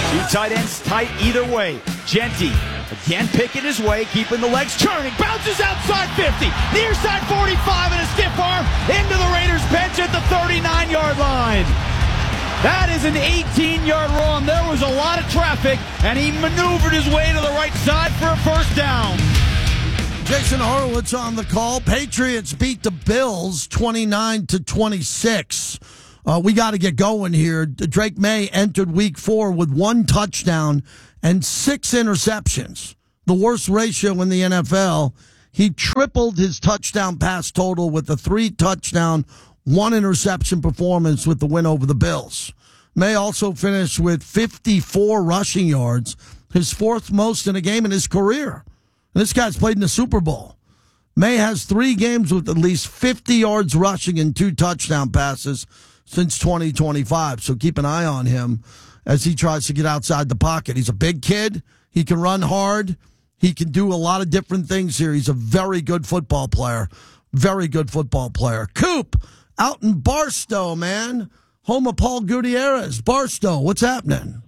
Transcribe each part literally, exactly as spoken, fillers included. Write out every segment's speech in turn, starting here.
Two tight ends tight either way. Genty again picking his way, keeping the legs churning. Bounces outside fifty. Near side forty-five and a stiff arm into the Raiders bench at the thirty-nine-yard line. That is an eighteen-yard run. There was a lot of traffic, and he maneuvered his way to the right side for a first down. Jason Horowitz on the call. Patriots beat the Bills twenty-nine to twenty-six. Uh, we got to get going here. Drake May entered week four with one touchdown and six interceptions, the worst ratio in the N F L. He tripled his touchdown pass total with a three touchdown, one interception performance with the win over the Bills. May also finished with fifty-four rushing yards, his fourth most in a game in his career. And this guy's played in the Super Bowl. May has three games with at least fifty yards rushing and two touchdown passes since twenty twenty-five. So keep an eye on him as he tries to get outside the pocket. He's a big kid. He can run hard. He can do a lot of different things here. He's a very good football player. Very good football player. Coop, out in Barstow, man. Home of Paul Gutierrez. Barstow, what's happening?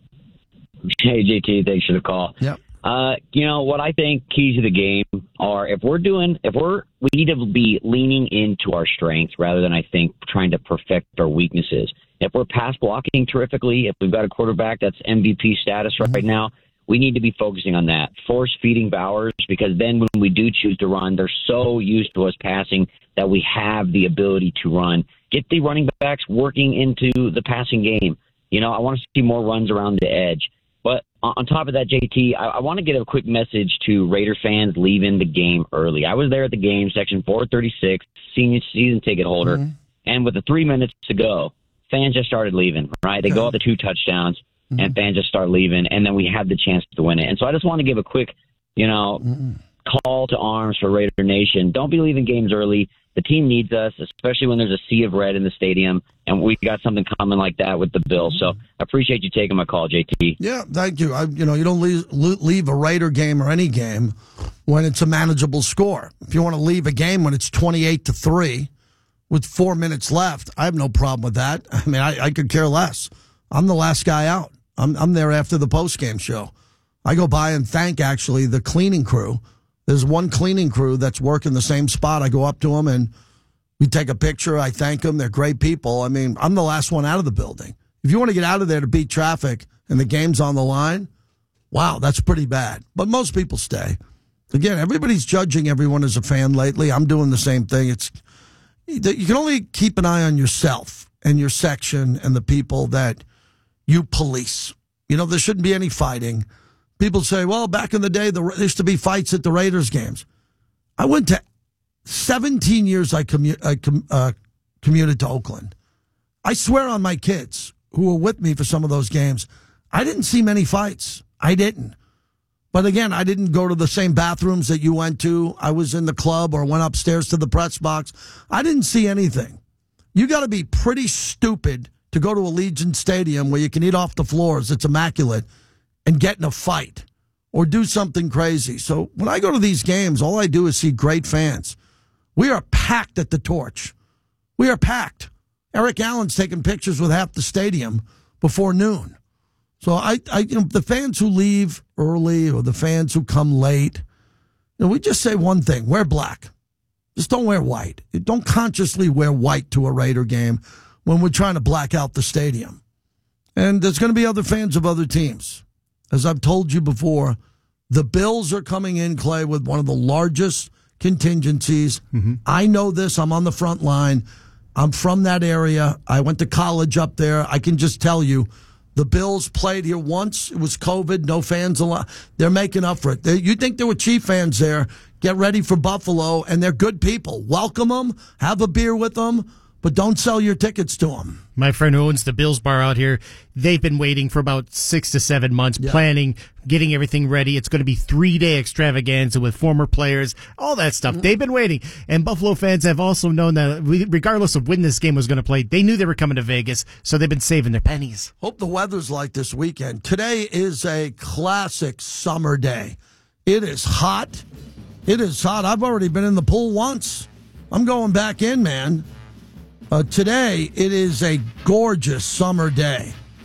Hey, J T, thanks for the call. Yep. Uh, you know, what I think keys to the game are if we're doing, if we're, we need to be leaning into our strengths rather than, I think, trying to perfect our weaknesses. If we're pass blocking terrifically, if we've got a quarterback that's M V P status right mm-hmm. now, we need to be focusing on that. Force feeding Bowers, because then when we do choose to run, they're so used to us passing that we have the ability to run. Get the running backs working into the passing game. You know, I want to see more runs around the edge. But on top of that, J T, I, I want to get a quick message to Raider fans leaving the game early. I was there at the game, section four thirty-six, senior season ticket holder, mm-hmm. and with the three minutes to go, fans just started leaving, right? They okay. go up the two touchdowns, mm-hmm. and fans just start leaving, and then we have the chance to win it. And so I just want to give a quick, you know, mm-hmm. call to arms for Raider Nation. Don't be leaving games early. The team needs us, especially when there's a sea of red in the stadium, and we got something coming like that with the Bills. So I appreciate you taking my call, J T. Yeah, thank you. I, you know, you don't leave, leave a Raider game or any game when it's a manageable score. If you want to leave a game when it's twenty-eight to three with four minutes left, I have no problem with that. I mean, I, I could care less. I'm the last guy out. I'm, I'm there after the post-game show. I go by and thank, actually, the cleaning crew. There's one cleaning crew that's working the same spot. I go up to them and we take a picture. I thank them. They're great people. I mean, I'm the last one out of the building. If you want to get out of there to beat traffic and the game's on the line, wow, that's pretty bad. But most people stay. Again, everybody's judging everyone as a fan lately. I'm doing the same thing. It's you can only keep an eye on yourself and your section and the people that you police. You know, there shouldn't be any fighting. People say, well, back in the day, there used to be fights at the Raiders games. I went to seventeen years I, commu- I com- uh, commuted to Oakland. I swear on my kids who were with me for some of those games, I didn't see many fights. I didn't. But again, I didn't go to the same bathrooms that you went to. I was in the club or went upstairs to the press box. I didn't see anything. You got to be pretty stupid to go to Allegiant Stadium where you can eat off the floors. It's immaculate. And get in a fight or do something crazy. So when I go to these games, all I do is see great fans. We are packed at the Torch. We are packed. Eric Allen's taking pictures with half the stadium before noon. So I, I you know, the fans who leave early or the fans who come late, you know, we just say one thing: wear black. Just don't wear white. Don't consciously wear white to a Raider game when we're trying to black out the stadium. And there's going to be other fans of other teams. As I've told you before, the Bills are coming in, Clay, with one of the largest contingencies. Mm-hmm. I know this. I'm on the front line. I'm from that area. I went to college up there. I can just tell you, the Bills played here once. It was COVID. No fans allowed. They're making up for it. They, you think there were Chief fans there. Get ready for Buffalo, and they're good people. Welcome them. Have a beer with them. But don't sell your tickets to them. My friend who owns the Bills bar out here, they've been waiting for about six to seven months, yeah. planning, getting everything ready. It's going to be three-day extravaganza with former players, all that stuff. Mm-hmm. They've been waiting. And Buffalo fans have also known that regardless of when this game was going to play, they knew they were coming to Vegas, so they've been saving their pennies. Hope the weather's like this weekend. Today is a classic summer day. It is hot. It is hot. I've already been in the pool once. I'm going back in, man. Uh, today, it is a gorgeous summer day.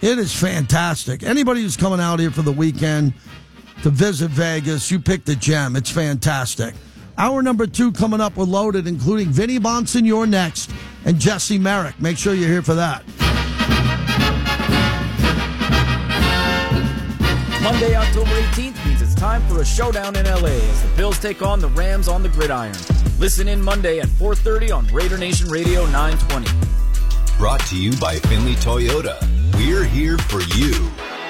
It is fantastic. Anybody who's coming out here for the weekend to visit Vegas, you picked a gem. It's fantastic. Hour number two coming up with Loaded, including Vinny Bonsignore next and Jesse Merrick. Make sure you're here for that. Monday, October eighteenth means it's time for a showdown in L A as the Bills take on the Rams on the gridiron. Listen in Monday at four thirty on Raider Nation Radio nine twenty. Brought to you by Finley Toyota. We're here for you.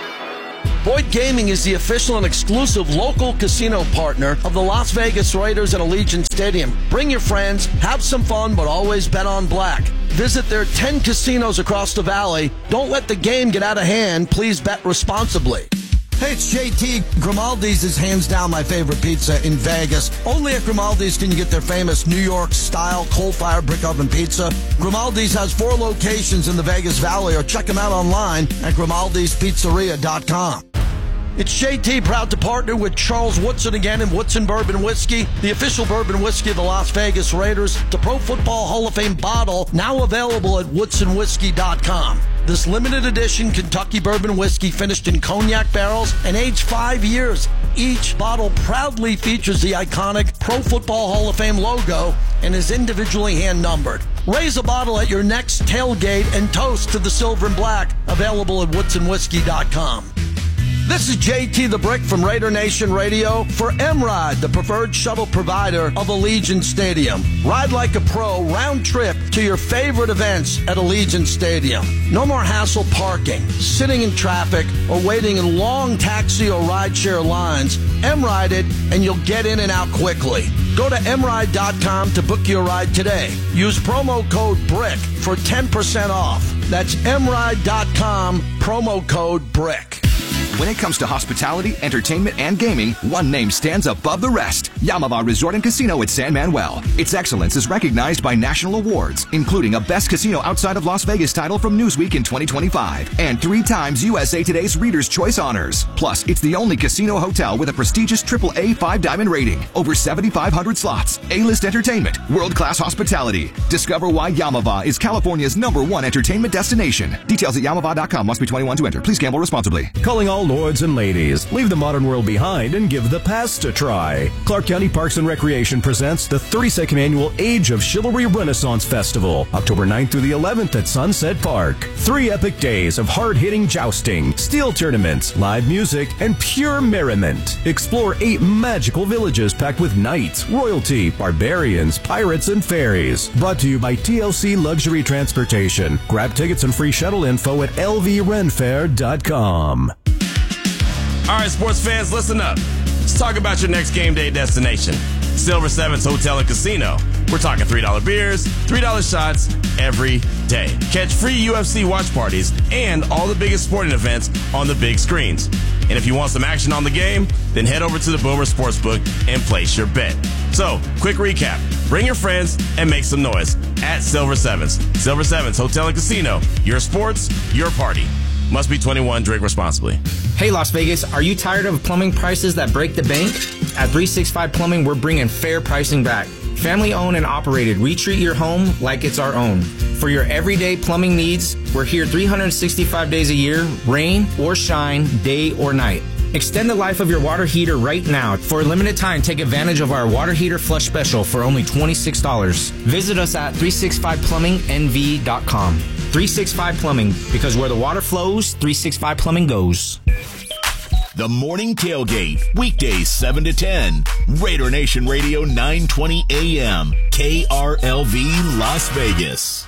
Boyd Gaming is the official and exclusive local casino partner of the Las Vegas Raiders at Allegiant Stadium. Bring your friends, have some fun, but always bet on black. Visit their ten casinos across the valley. Don't let the game get out of hand. Please bet responsibly. Hey, it's J T. Grimaldi's is hands down my favorite pizza in Vegas. Only at Grimaldi's can you get their famous New York-style coal-fired brick oven pizza. Grimaldi's has four locations in the Vegas Valley, or check them out online at grimaldis pizzeria dot com. It's J T, proud to partner with Charles Woodson again in Woodson Bourbon Whiskey, the official bourbon whiskey of the Las Vegas Raiders. The Pro Football Hall of Fame bottle, now available at woodson whiskey dot com. This limited edition Kentucky bourbon whiskey finished in cognac barrels and aged five years. Each bottle proudly features the iconic Pro Football Hall of Fame logo and is individually hand-numbered. Raise a bottle at your next tailgate and toast to the silver and black, available at woodson whiskey dot com. This is J T the Brick from Raider Nation Radio for M-Ride, the preferred shuttle provider of Allegiant Stadium. Ride like a pro, round trip to your favorite events at Allegiant Stadium. No more hassle parking, sitting in traffic, or waiting in long taxi or rideshare lines. M-Ride it, and you'll get in and out quickly. Go to M ride dot com to book your ride today. Use promo code BRICK for ten percent off. That's M ride dot com, promo code BRICK. When it comes to hospitality, entertainment, and gaming, one name stands above the rest. Yamava Resort and Casino at San Manuel. Its excellence is recognized by national awards, including a Best Casino Outside of Las Vegas title from Newsweek in twenty twenty-five, and three times U S A Today's Reader's Choice honors. Plus, it's the only casino hotel with a prestigious triple A five-diamond rating, over seventy-five hundred slots, A-list entertainment, world-class hospitality. Discover why Yamava is California's number one entertainment destination. Details at yamava dot com. Must be twenty-one to enter. Please gamble responsibly. Calling all lords and ladies, leave the modern world behind and give the past a try. Clark County Parks and Recreation presents the thirty-second annual Age of Chivalry Renaissance Festival, October ninth through the eleventh at Sunset Park. Three epic days of hard-hitting jousting, steel tournaments, live music, and pure merriment. Explore eight magical villages packed with knights, royalty, barbarians, pirates, and fairies. Brought to you by T L C Luxury Transportation. Grab tickets and free shuttle info at l v ren fair dot com. All right, sports fans, listen up. Let's talk about your next game day destination. Silver Sevens Hotel and Casino. We're talking three dollar beers, three dollar shots every day. Catch free U F C watch parties and all the biggest sporting events on the big screens. And if you want some action on the game, then head over to the Boomer Sportsbook and place your bet. So, quick recap. Bring your friends and make some noise at Silver Sevens. Silver Sevens Hotel and Casino. Your sports, your party. Must be twenty-one. Drink responsibly. Hey, Las Vegas, are you tired of plumbing prices that break the bank? At three sixty-five Plumbing, we're bringing fair pricing back. Family owned and operated, we treat your home like it's our own. For your everyday plumbing needs, we're here three hundred sixty-five days a year, rain or shine, day or night. Extend the life of your water heater right now. For a limited time, take advantage of our water heater flush special for only twenty-six dollars. Visit us at three sixty-five plumbing n v dot com. three sixty-five Plumbing, because where the water flows, three sixty-five Plumbing goes. The Morning Tailgate, weekdays seven to ten. Raider Nation Radio nine twenty A M, K R L V Las Vegas.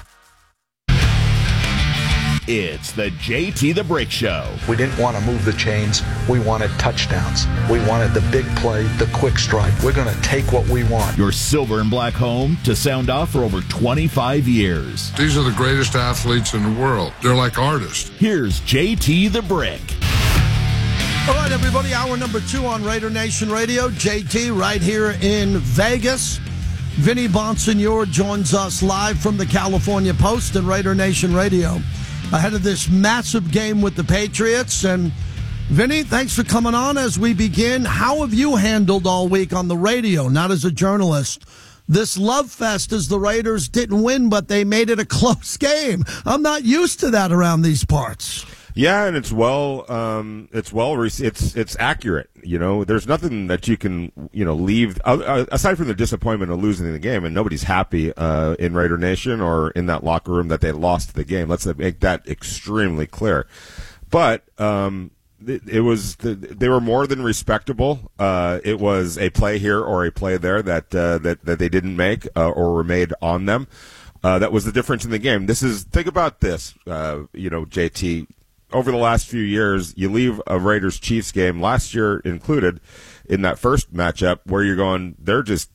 It's the J T the Brick Show. We didn't want to move the chains. We wanted touchdowns. We wanted the big play, the quick strike. We're going to take what we want. Your silver and black home to sound off for over twenty-five years. These are the greatest athletes in the world. They're like artists. Here's J T the Brick. All right, everybody, hour number two on Raider Nation Radio. J T right here in Vegas. Vinny Bonsignore joins us live from the California Post and Raider Nation Radio ahead of this massive game with the Patriots. And Vinny, thanks for coming on as we begin. How have you handled all week on the radio, not as a journalist, this love fest as the Raiders didn't win, but they made it a close game? I'm not used to that around these parts. Yeah, and it's well, um, it's well, it's it's accurate. You know, there's nothing that you can, you know, leave uh, aside from the disappointment of losing the game, and nobody's happy uh, in Raider Nation or in that locker room that they lost the game. Let's make that extremely clear. But um, it, it was they were more than respectable. Uh, it was a play here or a play there that uh, that that they didn't make uh, or were made on them. Uh, that was the difference in the game. This is think about this, uh, you know, J T. Over the last few years, you leave a Raiders-Chiefs game, last year included, in that first matchup, where you're going, they're just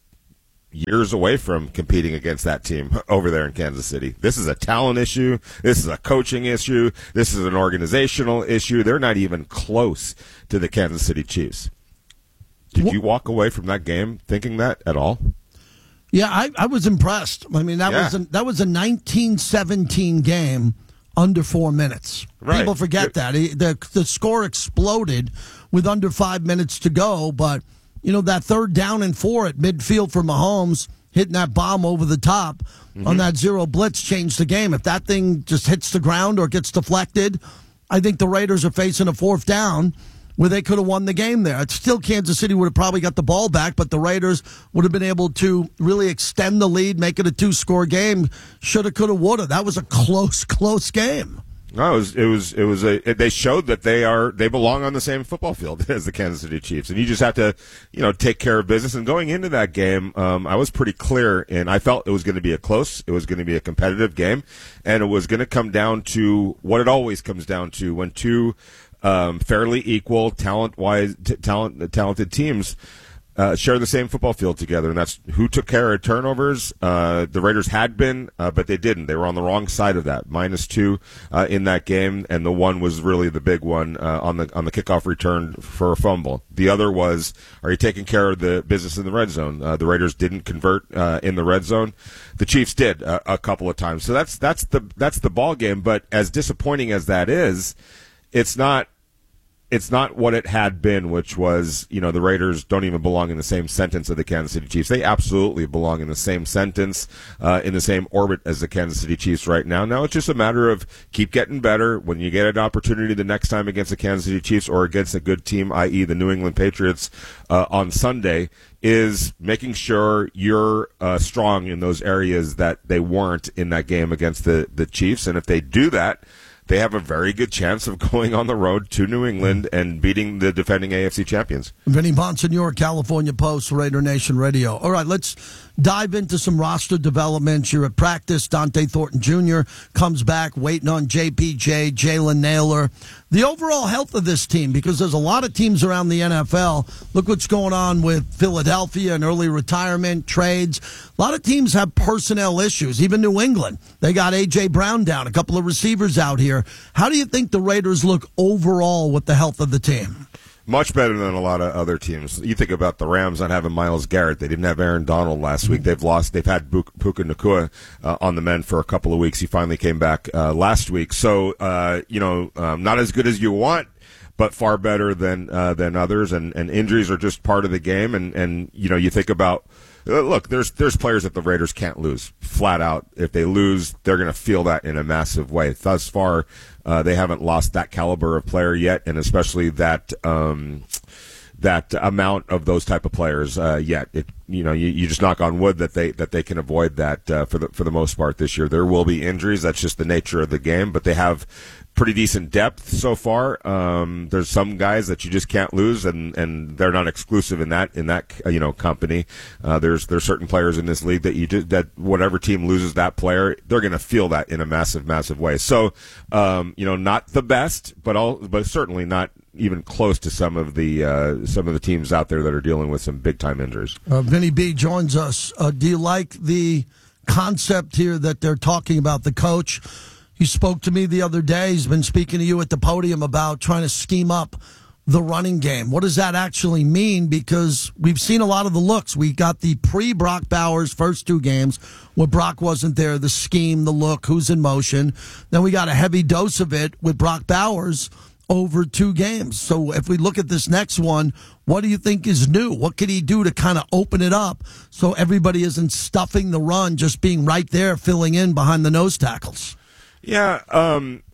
years away from competing against that team over there in Kansas City. This is a talent issue. This is a coaching issue. This is an organizational issue. They're not even close to the Kansas City Chiefs. Did you walk away from that game thinking that at all? Yeah, I, I was impressed. I mean, that Yeah. was a, that was a nineteen seventeen game under four minutes. Right. People forget It- that. It- the, the score exploded with under five minutes to go, but, you know, that third down and four at midfield for Mahomes, hitting that bomb over the top Mm-hmm. on that zero blitz changed the game. If that thing just hits the ground or gets deflected, I think the Raiders are facing a fourth down where they could have won the game there. It's still Kansas City would have probably got the ball back, but the Raiders would have been able to really extend the lead, make it a two-score game. Shoulda, coulda, woulda. That was a close, close game. No, it was it was it was a. They showed that they are they belong on the same football field as the Kansas City Chiefs, and you just have to, you know, take care of business. And going into that game, um, I was pretty clear, and I felt it was going to be a close, it was going to be a competitive game, and it was going to come down to what it always comes down to when two um, fairly equal talent wise t- talent talented teams Uh, share the same football field together, and that's who took care of turnovers. Uh, the Raiders had been, uh, but they didn't. They were on the wrong side of that. Minus two uh, in that game, and the one was really the big one uh, on the on the kickoff return for a fumble. The other was, are you taking care of the business in the red zone? Uh, the Raiders didn't convert uh, in the red zone. The Chiefs did uh, a couple of times. So that's that's the that's the ball game. But as disappointing as that is, it's not. It's not what it had been, which was, you know, the Raiders don't even belong in the same sentence of the Kansas City Chiefs. They absolutely belong in the same sentence, uh, in the same orbit as the Kansas City Chiefs right now. Now it's just a matter of keep getting better. When you get an opportunity the next time against the Kansas City Chiefs or against a good team, that is the New England Patriots, uh, on Sunday, is making sure you're uh, strong in those areas that they weren't in that game against the, the Chiefs. And if they do that, they have a very good chance of going on the road to New England and beating the defending A F C champions. Vinny Bonsignore, California Post, Raider Nation Radio. All right, let's dive into some roster developments. You're at practice. Dante Thornton Junior comes back, waiting on J P J, Jalen Naylor. The overall health of this team, because there's a lot of teams around the N F L. Look what's going on with Philadelphia and early retirement, trades. A lot of teams have personnel issues, even New England. They got A J. Brown down, a couple of receivers out here. How do you think the Raiders look overall with the health of the team? Much better than a lot of other teams. You think about the Rams not having Myles Garrett. They didn't have Aaron Donald last week. They've lost. They've had Puka Nacua uh, on the mend for a couple of weeks. He finally came back uh, last week. So, uh, you know, um, not as good as you want, but far better than uh, than others. And, and injuries are just part of the game. And, and you know, you think about, uh, look, there's there's players that the Raiders can't lose. Flat out. If they lose, they're going to feel that in a massive way. Thus far, Uh, they haven't lost that caliber of player yet, and especially that um, that amount of those type of players uh, yet. It, you know, you, you just knock on wood that they that they can avoid that uh, for the for the most part this year. There will be injuries. That's just the nature of the game, but they have pretty decent depth so far. Um, there's some guys that you just can't lose, and, and they're not exclusive in that in that you know company. Uh, there's there's certain players in this league that you just, that whatever team loses that player, they're going to feel that in a massive massive way. So um, you know, not the best, but all but certainly not even close to some of the uh, some of the teams out there that are dealing with some big time injuries. Uh, Vinny B joins us. Uh, do you like the concept here that they're talking about? The coach, he spoke to me the other day. He's been speaking to you at the podium about trying to scheme up the running game. What does that actually mean? Because we've seen a lot of the looks. We got the pre-Brock Bowers first two games where Brock wasn't there, the scheme, the look, who's in motion. Then we got a heavy dose of it with Brock Bowers over two games. So if we look at this next one, what do you think is new? What can he do to kind of open it up so everybody isn't stuffing the run, just being right there, filling in behind the nose tackles? Yeah, um,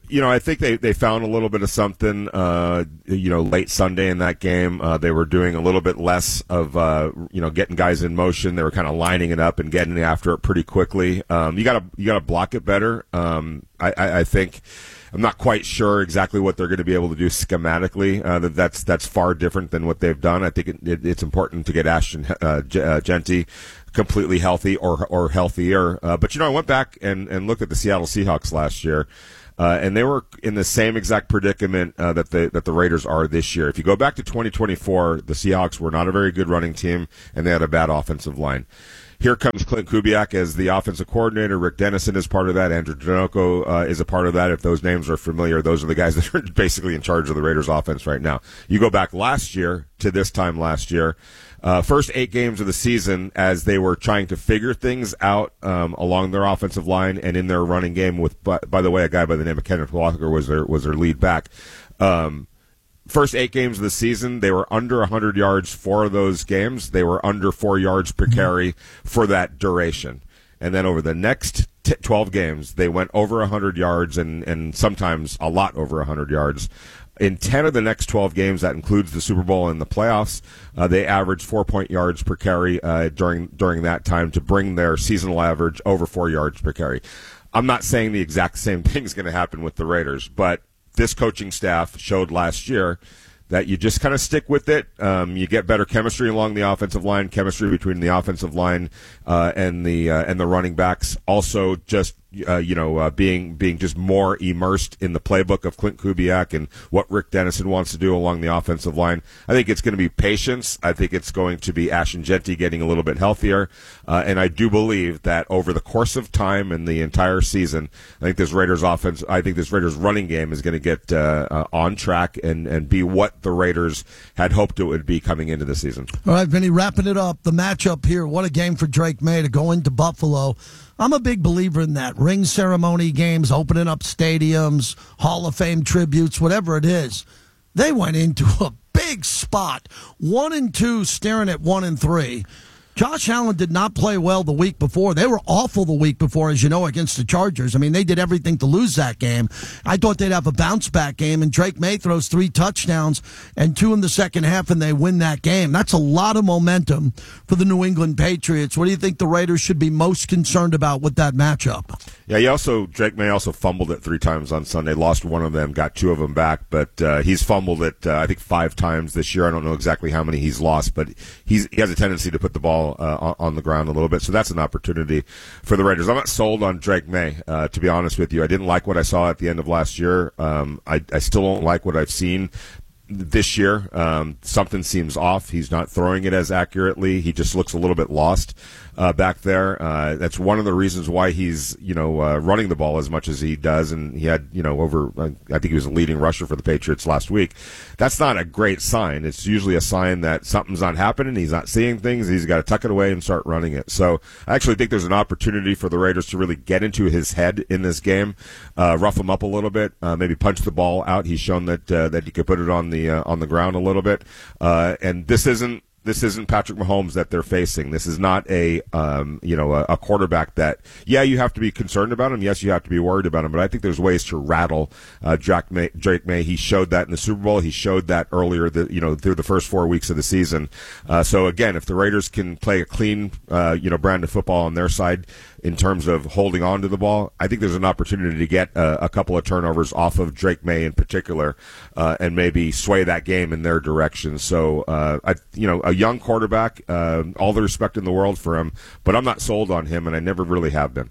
You know, I think they, they found a little bit of something, uh, you know, late Sunday in that game. Uh, they were doing a little bit less of, uh, you know, getting guys in motion. They were kind of lining it up and getting after it pretty quickly. Um, you gotta, you gotta block it better. Um, I, I, I think, I'm not quite sure exactly what they're going to be able to do schematically. Uh, that, that's, that's far different than what they've done. I think it, it, it's important to get Ashton, uh, G- uh, Jeanty completely healthy or, or healthier. Uh, but, you know, I went back and, and looked at the Seattle Seahawks last year. Uh, and they were in the same exact predicament uh, that the that the Raiders are this year. If you go back to twenty twenty-four, the Seahawks were not a very good running team, and they had a bad offensive line. Here comes Clint Kubiak as the offensive coordinator. Rick Dennison is part of that. Andrew Janocko uh, is a part of that. If those names are familiar, those are the guys that are basically in charge of the Raiders offense right now. You go back last year to this time last year. Uh, first eight games of the season as they were trying to figure things out um, along their offensive line and in their running game with, by, by the way, a guy by the name of Kenneth Walker was their, was their lead back. Um, first eight games of the season, they were under one hundred yards for those games. They were under four yards per carry for that duration. And then over the next t- twelve games, they went over one hundred yards and, and sometimes a lot over one hundred yards. In ten of the next twelve games, that includes the Super Bowl and the playoffs, uh, they averaged four point yards per carry uh, during during that time to bring their seasonal average over four yards per carry. I'm not saying the exact same thing is going to happen with the Raiders, but this coaching staff showed last year that you just kind of stick with it. Um, you get better chemistry along the offensive line, chemistry between the offensive line uh, and the uh, and the running backs. Also, just uh, you know, uh, being being just more immersed in the playbook of Clint Kubiak and what Rick Dennison wants to do along the offensive line. I think it's going to be patience. I think it's going to be Ashton Jeanty getting a little bit healthier, uh, and I do believe that over the course of time and the entire season, I think this Raiders offense, I think this Raiders running game is going to get uh, uh, on track and and be what the Raiders had hoped it would be coming into the season. All right, Vinny, wrapping it up, the matchup here. What a game for Drake May to go into Buffalo. I'm a big believer in that. Ring ceremony games, opening up stadiums, Hall of Fame tributes, whatever it is. They went into a big spot. One and two staring at one and three. Josh Allen did not play well the week before. They were awful the week before, as you know, against the Chargers. I mean, they did everything to lose that game. I thought they'd have a bounce-back game, and Drake May throws three touchdowns and two in the second half, and they win that game. That's a lot of momentum for the New England Patriots. What do you think the Raiders should be most concerned about with that matchup? Yeah, he also Drake May also fumbled it three times on Sunday, lost one of them, got two of them back, but uh, he's fumbled it, uh, I think, five times this year. I don't know exactly how many he's lost, but he's he has a tendency to put the ball Uh, on the ground a little bit, so that's an opportunity for the Raiders. I'm not sold on Drake May, uh, to be honest with you. I didn't like what I saw at the end of last year. Um, I, I still don't like what I've seen this year. Um, something seems off. He's not throwing it as accurately. He just looks a little bit lost uh, back there. Uh, that's one of the reasons why he's, you know, uh, running the ball as much as he does. And he had, you know, over, I think he was a leading rusher for the Patriots last week. That's not a great sign. It's usually a sign that something's not happening. He's not seeing things. He's got to tuck it away and start running it. So I actually think there's an opportunity for the Raiders to really get into his head in this game, uh, rough him up a little bit, uh, maybe punch the ball out. He's shown that, uh, that he could put it on the, uh, on the ground a little bit. Uh, and this isn't, This isn't Patrick Mahomes that they're facing. This is not a, um, you know, a, a quarterback that, yeah, you have to be concerned about him. Yes, you have to be worried about him. But I think there's ways to rattle uh, Drake May. Drake May. He showed that in the Super Bowl. He showed that earlier, the, you know, through the first four weeks of the season. Uh, so again, if the Raiders can play a clean, uh, you know, brand of football on their side in terms of holding on to the ball, I think there's an opportunity to get uh, a couple of turnovers off of Drake May in particular, uh, and maybe sway that game in their direction. So, uh, I, you know, a young quarterback, uh, all the respect in the world for him, but I'm not sold on him, and I never really have been.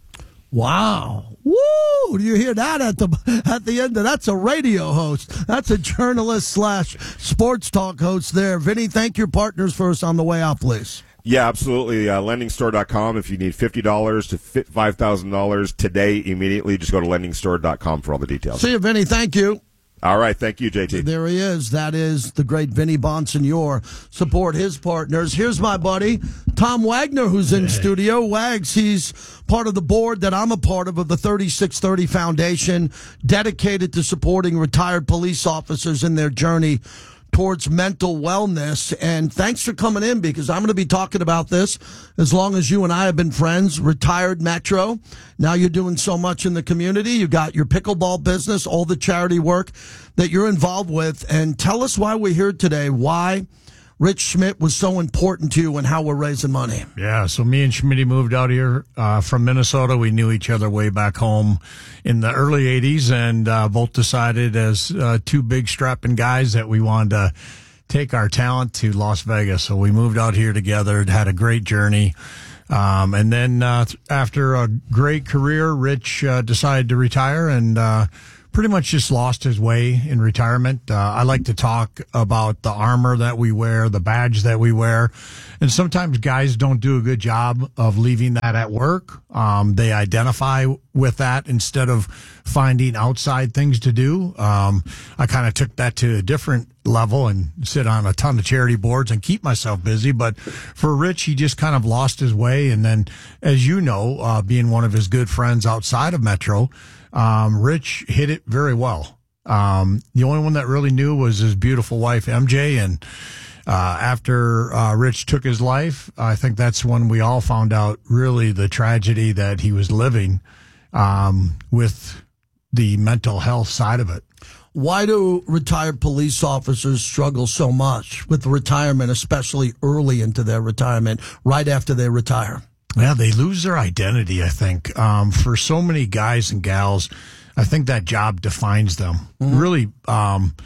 Wow. Woo! Do you hear that at the at the end of that's a radio host. That's a journalist slash sports talk host there. Vinny, thank your partners for us on the way out, please. Yeah, absolutely. Uh, lending store dot com. If you need fifty dollars to five thousand dollars today, immediately, just go to lending store dot com for all the details. See you, Vinny. Thank you. All right. Thank you, J T. There he is. That is the great Vinny Bonsignore. Support his partners. Here's my buddy, Tom Wagner, who's in studio. Wags, he's part of the board that I'm a part of, of the thirty-six thirty Foundation, dedicated to supporting retired police officers in their journey towards mental wellness. And thanks for coming in, because I'm going to be talking about this as long as you and I have been friends. Retired Metro. Now you're doing so much in the community. You got your pickleball business, all the charity work that you're involved with. And tell us why we're here today, why Rich Schmidt was so important to you and how we're raising money. Yeah, so me and Schmitty moved out here uh, from Minnesota. We knew each other way back home in the early eighties, and uh, both decided as uh, two big strapping guys that we wanted to take our talent to Las Vegas. So we moved out here together, had a great journey. Um, and then uh, after a great career, Rich uh, decided to retire and uh pretty much just lost his way in retirement. Uh, I like to talk about the armor that we wear, the badge that we wear. And sometimes guys don't do a good job of leaving that at work. Um, they identify with that instead of finding outside things to do. Um, I kind of took that to a different level and sit on a ton of charity boards and keep myself busy. But for Rich, he just kind of lost his way. And then, as you know, uh, being one of his good friends outside of Metro, Um, Rich hit it very well. Um, the only one that really knew was his beautiful wife, M J. And uh, after uh, Rich took his life, I think that's when we all found out really the tragedy that he was living um, with the mental health side of it. Why do retired police officers struggle so much with retirement, especially early into their retirement, right after they retire? Yeah, they lose their identity, I think. Um, for so many guys and gals, I think that job defines them. Mm-hmm. Really um,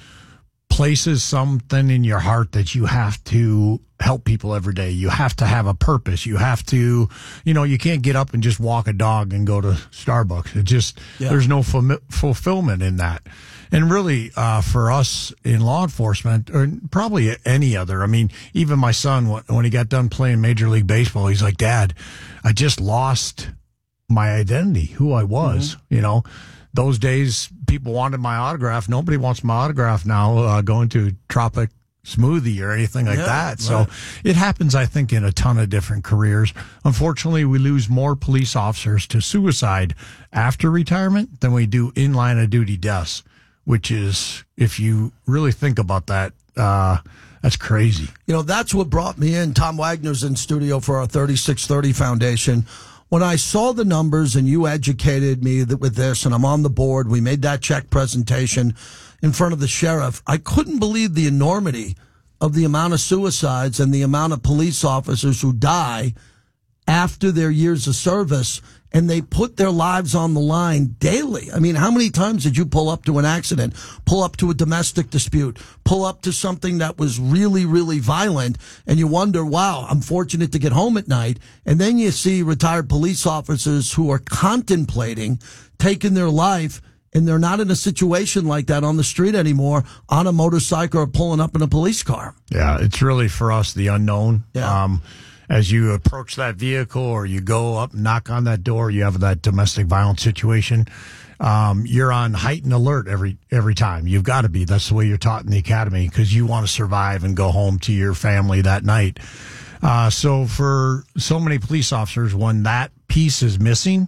places something in your heart that you have to help people every day. You have to have a purpose. You have to, you know, you can't get up and just walk a dog and go to Starbucks. It just, yeah. There's no ful- fulfillment in that. And really, uh, for us in law enforcement, or probably any other, I mean, even my son, when he got done playing Major League Baseball, he's like, Dad, I just lost my identity, who I was. Mm-hmm. You know, those days, people wanted my autograph. Nobody wants my autograph now, uh, going to Tropic Smoothie or anything like yeah, that. So right. It happens, I think, in a ton of different careers. Unfortunately, we lose more police officers to suicide after retirement than we do in line of duty deaths, which is, if you really think about that, uh, that's crazy. You know, that's what brought me in. Tom Wagner's in studio for our thirty-six thirty Foundation. When I saw the numbers and you educated me with this, and I'm on the board, we made that check presentation in front of the sheriff, I couldn't believe the enormity of the amount of suicides and the amount of police officers who die after their years of service, and they put their lives on the line daily. I mean, how many times did you pull up to an accident, pull up to a domestic dispute, pull up to something that was really, really violent, and you wonder, wow, I'm fortunate to get home at night. And then you see retired police officers who are contemplating taking their life, and they're not in a situation like that on the street anymore, on a motorcycle or pulling up in a police car. Yeah, it's really, for us, the unknown. Yeah. Um, as you approach that vehicle or you go up, knock on that door, you have that domestic violence situation, um, you're on heightened alert every every time. You've got to be. That's the way you're taught in the academy, because you want to survive and go home to your family that night. Uh, so for so many police officers, when that piece is missing,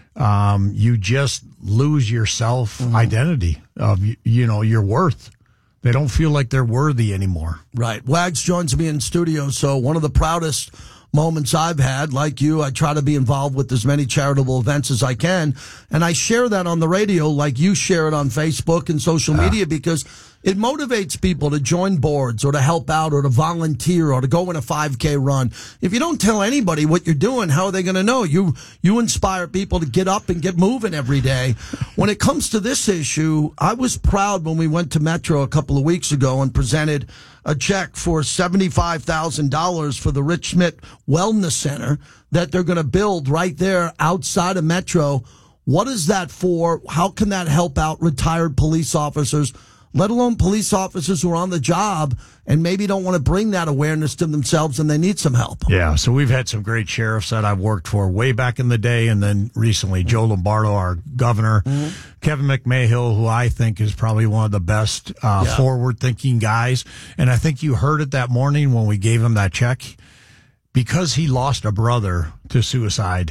um, you just lose your self-identity of, you know, your worth. They don't feel like they're worthy anymore. Right. Wags joins me in studio. So one of the proudest moments I've had, like you, I try to be involved with as many charitable events as I can. And I share that on the radio like you share it on Facebook and social uh. media, because it motivates people to join boards or to help out or to volunteer or to go in a five K run. If you don't tell anybody what you're doing, how are they going to know? You you inspire people to get up and get moving every day. When it comes to this issue, I was proud when we went to Metro a couple of weeks ago and presented a check for seventy-five thousand dollars for the Rich Schmidt Wellness Center that they're going to build right there outside of Metro. What is that for? How can that help out retired police officers, let alone police officers who are on the job and maybe don't want to bring that awareness to themselves and they need some help? Yeah, so we've had some great sheriffs that I've worked for way back in the day, and then recently Joe Lombardo, our governor, mm-hmm. Kevin McMahill, who I think is probably one of the best uh, yeah. forward-thinking guys. And I think you heard it that morning when we gave him that check. Because he lost a brother to suicide,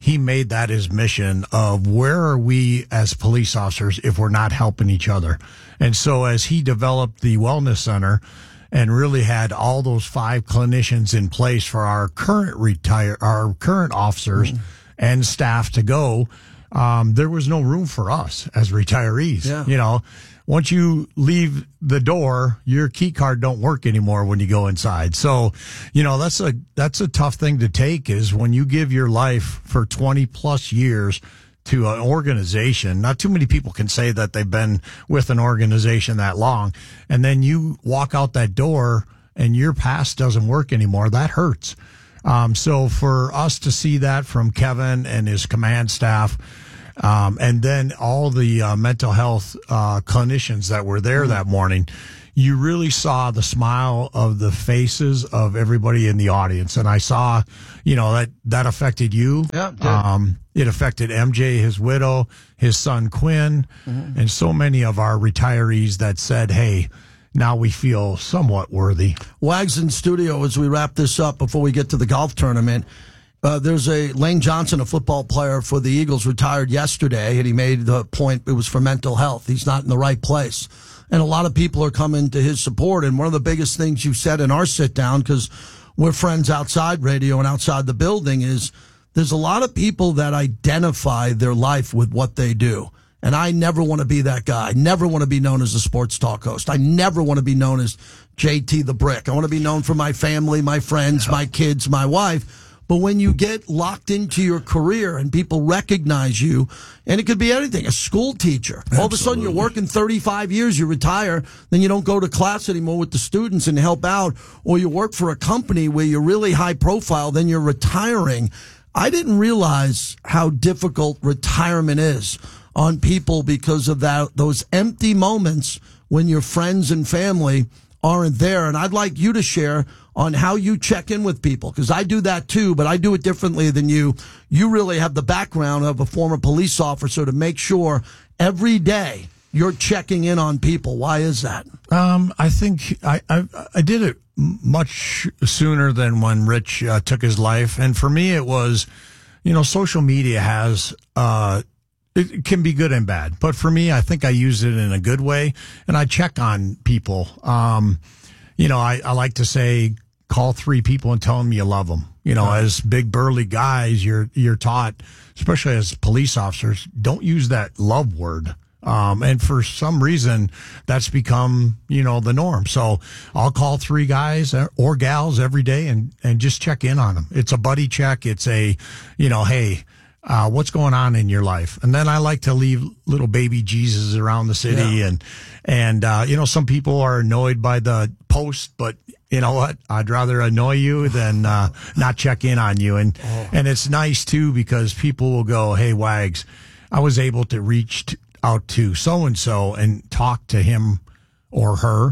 he made that his mission of where are we as police officers if we're not helping each other. And so as he developed the wellness center and really had all those five clinicians in place for our current retire, our current officers mm. and staff to go, um, there was no room for us as retirees. Yeah. You know, once you leave the door, your key card don't work anymore when you go inside. So, you know, that's a, that's a tough thing to take, is when you give your life for twenty plus years to an organization. Not too many people can say that they've been with an organization that long. And then you walk out that door and your past doesn't work anymore. That hurts. Um, so for us to see that from Kevin and his command staff, um, and then all the uh, mental health uh, clinicians that were there that morning, you really saw the smile of the faces of everybody in the audience. And I saw, you know, that, that affected you. Yeah, it did. Um, it affected M J, his widow, his son Quinn, mm-hmm. and so many of our retirees that said, hey, now we feel somewhat worthy. Wags in studio as we wrap this up before we get to the golf tournament. Uh, there's a Lane Johnson, a football player for the Eagles, retired yesterday, and he made the point it was for mental health. He's not in the right place. And a lot of people are coming to his support. And one of the biggest things you said in our sit down, because we're friends outside radio and outside the building, is there's a lot of people that identify their life with what they do. And I never want to be that guy. I never want to be known as a sports talk host. I never want to be known as J T the Brick. I want to be known for my family, my friends, my kids, my wife. But when you get locked into your career and people recognize you, and it could be anything, a school teacher. Absolutely. All of a sudden you're working thirty-five years, you retire, then you don't go to class anymore with the students and help out, or you work for a company where you're really high profile, then you're retiring. I didn't realize how difficult retirement is on people because of that, those empty moments when your friends and family aren't there. And I'd like you to share on how you check in with people, because I do that too, but I do it differently than you. You really have the background of a former police officer to make sure every day you're checking in on people. Why is that? Um, I think I, I, I did it much sooner than when Rich uh, took his life. And for me, it was, you know, social media has, uh, it can be good and bad, but for me, I think I use it in a good way, and I check on people. Um, you know, I, I like to say, call three people and tell them you love them. You know, right. As big burly guys, you're you're taught, especially as police officers, don't use that love word. Um, and for some reason, that's become, you know, the norm. So I'll call three guys or gals every day and, and just check in on them. It's a buddy check. It's a, you know, hey, Uh, what's going on in your life? And then I like to leave little baby Jesus around the city. Yeah. And, and, uh, you know, some people are annoyed by the post, but you know what? I'd rather annoy you than, uh, not check in on you. And, oh. and it's nice too, because people will go, hey, Wags, I was able to reach t- out to so-and-so and talk to him or her.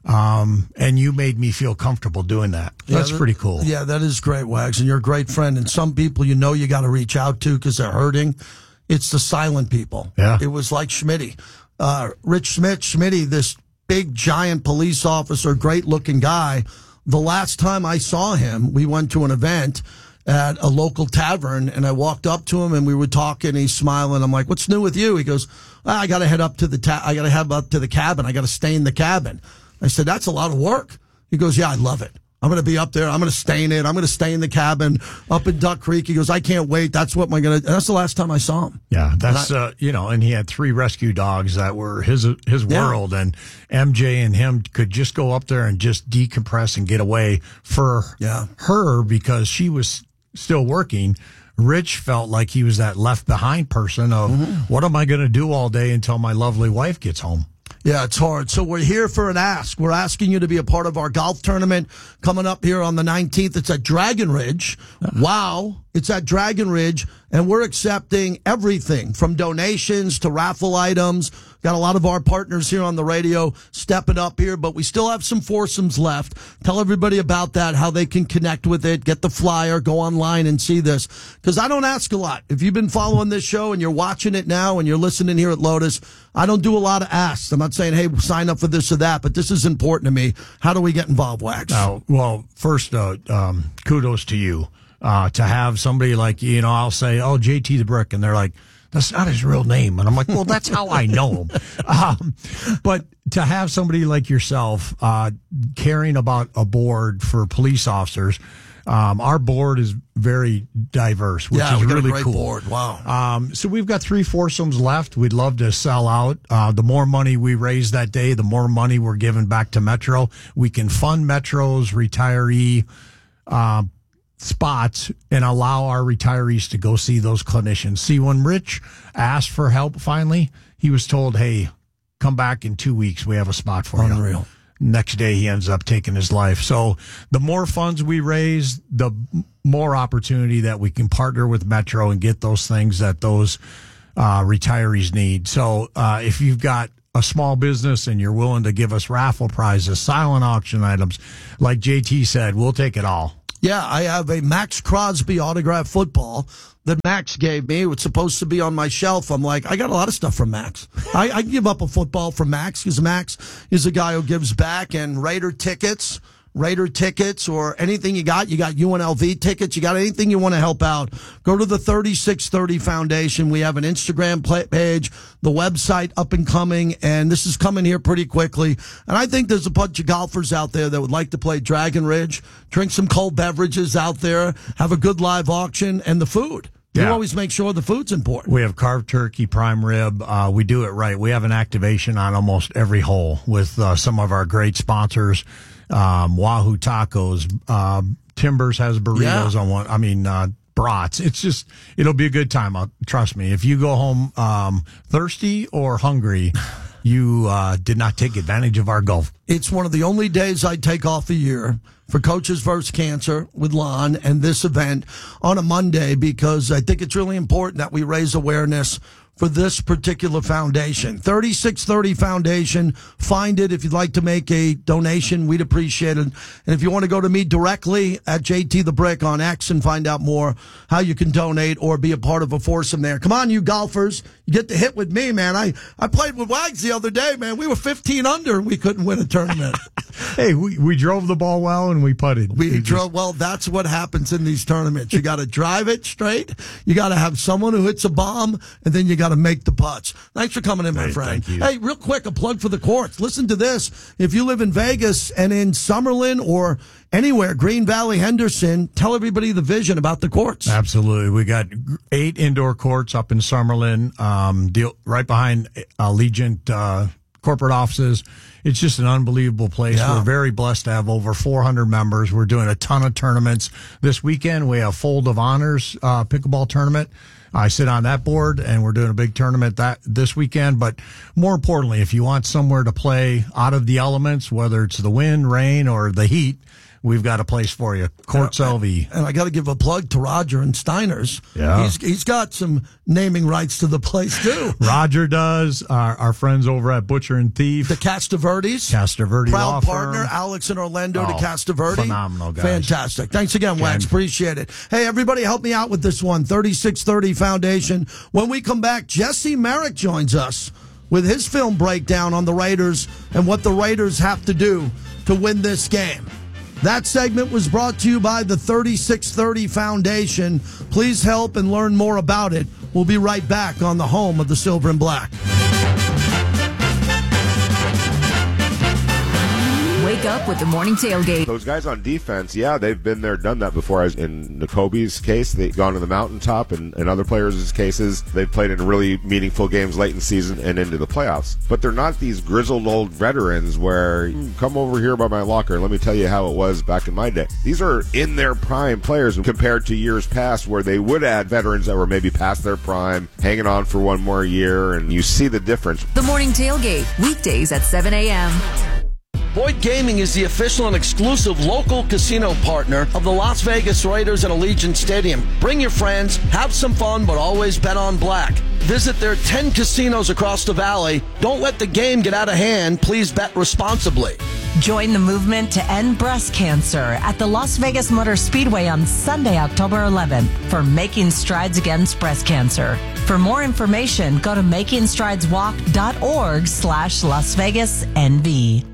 Um, and you made me feel comfortable doing that. Yeah, That's that, pretty cool. Yeah, that is great, Wags. And you're a great friend. And some people you know you got to reach out to because they're hurting. It's the silent people. Yeah. It was like Schmitty. Uh, Rich Schmidt, Schmitty, this big, giant police officer, great-looking guy. The last time I saw him, we went to an event at a local tavern, and I walked up to him, and we were talking. He's smiling. I'm like, what's new with you? He goes, well, I got to head up to the ta- I got to head up to the cabin. I got to stay in the cabin. I said, that's a lot of work. He goes, yeah, I love it. I'm going to be up there. I'm going to stay in it. I'm going to stay in the cabin up in Duck Creek. He goes, I can't wait. That's what I'm going to, that's the last time I saw him. Yeah. That's, I, uh, you know, and he had three rescue dogs that were his, his yeah. world, and M J and him could just go up there and just decompress and get away for yeah. her because she was still working. Rich felt like he was that left behind person of mm-hmm. what am I going to do all day until my lovely wife gets home? Yeah, it's hard. So we're here for an ask. We're asking you to be a part of our golf tournament coming up here on the nineteenth. It's at Dragon Ridge. Wow. It's at Dragon Ridge, and we're accepting everything from donations to raffle items. Got a lot of our partners here on the radio stepping up here, but we still have some foursomes left. Tell everybody about that, how they can connect with it, get the flyer, go online and see this. Because I don't ask a lot. If you've been following this show and you're watching it now and you're listening here at Lotus, I don't do a lot of asks. I'm not saying, hey, sign up for this or that, but this is important to me. How do we get involved, Wax? Uh, well, first, uh, um, kudos to you. uh, to have somebody like, you know, I'll say, oh, J T the Brick, and they're like, that's not his real name. And I'm like, well, that's how I know him. Um, but to have somebody like yourself uh, caring about a board for police officers, um, our board is very diverse, which yeah, is we got really a great cool. Board. Wow. Um, so we've got three foursomes left. We'd love to sell out. Uh, the more money we raise that day, the more money we're giving back to Metro. We can fund Metro's retiree uh, spots and allow our retirees to go see those clinicians. See, when Rich asked for help finally, he was told, hey, come back in two weeks. We have a spot for Unreal. you. Unreal. Next day, he ends up taking his life. So the more funds we raise, the more opportunity that we can partner with Metro and get those things that those uh, retirees need. So uh, if you've got a small business and you're willing to give us raffle prizes, silent auction items, like J T said, we'll take it all. Yeah, I have a Max Crosby autographed football that Max gave me. It was supposed to be on my shelf. I'm like, I got a lot of stuff from Max. I, I give up a football for Max because Max is a guy who gives back. And Raider tickets, Raider tickets, or anything you got. You got U N L V tickets. You got anything you want to help out. Go to the thirty-six thirty Foundation. We have an Instagram page, the website up and coming, and this is coming here pretty quickly. And I think there's a bunch of golfers out there that would like to play Dragon Ridge, drink some cold beverages out there, have a good live auction, and the food. You Yeah. always make sure the food's important. We have carved turkey, prime rib. Uh, we do it right. We have an activation on almost every hole with uh, some of our great sponsors. Um, Wahoo Tacos, uh, Timbers has burritos Yeah. on one. I mean, uh, brats. It's just, it'll be a good time. Uh, trust me. If you go home um, thirsty or hungry, you uh, did not take advantage of our golf. It's one of the only days I take off a year for Coaches versus Cancer with Lon and this event on a Monday because I think it's really important that we raise awareness for this particular foundation. thirty-six thirty Foundation. Find it if you'd like to make a donation. We'd appreciate it. And if you want to go to me directly at J T the Brick on X and find out more how you can donate or be a part of a foursome there. Come on, you golfers. You get to hit with me, man. I, I played with Wags the other day, man. We were fifteen under and we couldn't win a tournament. Hey, we, we drove the ball well and we putted. We We drove well. That's what happens in these tournaments. You got to drive it straight. You got to have someone who hits a bomb, and then you got to make the putts. Thanks for coming in, my Hey, friend. thank you. Hey, real quick, a plug for the courts. Listen to this. If you live in Vegas and in Summerlin or anywhere, Green Valley, Henderson, tell everybody the vision about the courts. Absolutely. We got eight indoor courts up in Summerlin, um, deal, right behind uh, Allegiant uh, corporate offices. It's just an unbelievable place. Yeah. We're very blessed to have over four hundred members. We're doing a ton of tournaments. This weekend, we have Fold of Honors uh, pickleball tournament. I sit on that board, and we're doing a big tournament that this weekend. But more importantly, if you want somewhere to play out of the elements, whether it's the wind, rain, or the heat, we've got a place for you. Courts L V. And I got to give a plug to Roger and Steiners. Yeah. He's, he's got some naming rights to the place, too. Roger does. Our, our friends over at Butcher and Thief. The Castaverdes. Castaverdi Proud Law partner, Firm. Alex and Orlando Oh, to Castaverdi. phenomenal guys. Fantastic. Thanks again, Wax. Ken. Appreciate it. Hey, everybody, help me out with this one. thirty-six thirty Foundation. When we come back, Jesse Merrick joins us with his film breakdown on the Raiders and what the Raiders have to do to win this game. That segment was brought to you by the thirty-six thirty Foundation. Please help and learn more about it. We'll be right back on the home of the Silver and Black. Wake up with the morning tailgate. Those guys on defense, yeah, they've been there, done that before. As in Nakobe's case, they've gone to the mountaintop, and in other players' cases, they've played in really meaningful games late in the season and into the playoffs. But they're not these grizzled old veterans where, come over here by my locker and let me tell you how it was back in my day. These are in their prime players compared to years past where they would add veterans that were maybe past their prime, hanging on for one more year, and you see the difference. The morning tailgate, weekdays at seven a.m. Boyd Gaming is the official and exclusive local casino partner of the Las Vegas Raiders at Allegiant Stadium. Bring your friends, have some fun, but always bet on black. Visit their ten casinos across the valley. Don't let the game get out of hand. Please bet responsibly. Join the movement to end breast cancer at the Las Vegas Motor Speedway on Sunday, October eleventh for Making Strides Against Breast Cancer. For more information, go to makingstrideswalk.org slash Las Vegas NV.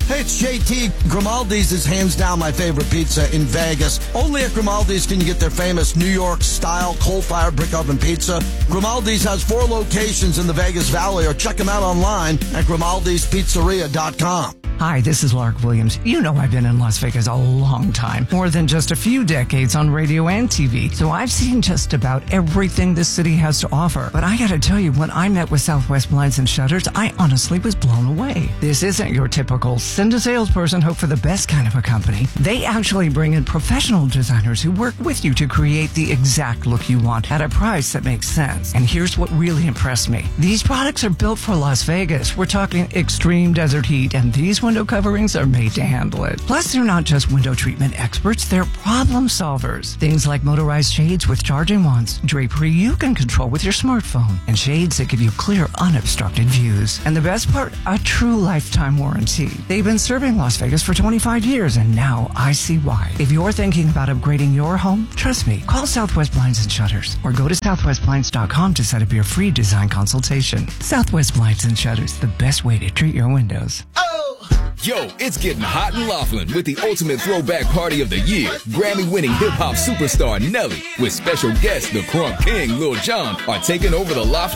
Hey, it's J T. Grimaldi's is hands down my favorite pizza in Vegas. Only at Grimaldi's can you get their famous New York-style coal-fired brick oven pizza. Grimaldi's has four locations in the Vegas Valley, or check them out online at grimaldis pizzeria dot com. Hi, this is Lark Williams. You know I've been in Las Vegas a long time, more than just a few decades on radio and T V. So I've seen just about everything this city has to offer. But I gotta tell you, when I met with Southwest Blinds and Shutters, I honestly was blown away. This isn't your typical send a salesperson, hope for the best kind of a company. They actually bring in professional designers who work with you to create the exact look you want at a price that makes sense. And here's what really impressed me. These products are built for Las Vegas. We're talking extreme desert heat, and these window coverings are made to handle it. Plus, they're not just window treatment experts, they're problem solvers. Things like motorized shades with charging wands, drapery you can control with your smartphone, and shades that give you clear, unobstructed views. And the best part, a true lifetime warranty. They've been serving Las Vegas for twenty-five years, and now I see why. If you're thinking about upgrading your home, trust me, call Southwest Blinds and Shutters, or go to southwest blinds dot com to set up your free design consultation. Southwest Blinds and Shutters, the best way to treat your windows. Yo, it's getting hot in Laughlin with the ultimate throwback party of the year. Grammy-winning hip-hop superstar Nelly with special guests the Crunk King, Lil Jon, are taking over the Laughlin